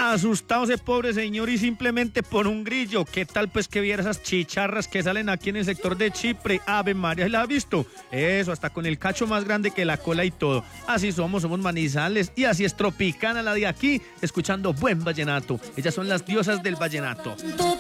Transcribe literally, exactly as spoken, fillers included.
Asustado ese pobre señor y simplemente por un grillo. ¿Qué tal pues que viera esas chicharras que salen aquí en el sector de Chipre? Ave María, ¿la ha visto? Eso, hasta con el cacho más grande que la cola y todo. Así somos, somos Manizales y así es Tropicana la de aquí, escuchando buen vallenato. Ellas son las diosas del vallenato.